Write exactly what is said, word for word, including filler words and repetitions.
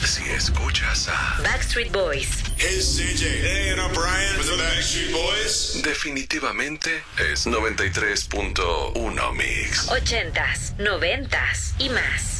si escuchas a Backstreet Boys. Hey, C J. Hey, and I'm Brian. With the Backstreet Boys. definitivamente es noventa y tres punto uno Mix. Ochentas, noventas y más.